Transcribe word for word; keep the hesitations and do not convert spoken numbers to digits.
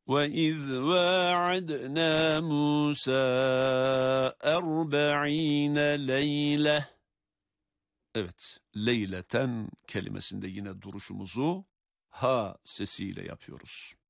وَإِذْ وَاعَدْنَا مُوسَى أَرْبَعِينَ لَيْلَةً. Evet, leyleten kelimesinde yine duruşumuzu ha sesiyle yapıyoruz.